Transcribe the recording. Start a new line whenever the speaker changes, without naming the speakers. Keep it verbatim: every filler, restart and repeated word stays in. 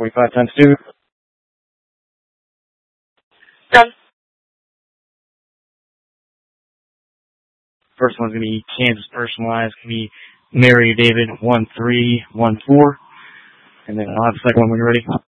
forty-five times two.
Done.
First one's going to be Kansas Personalized. It's going to be Mary David one three one four. And then I'll have the second one when you're ready.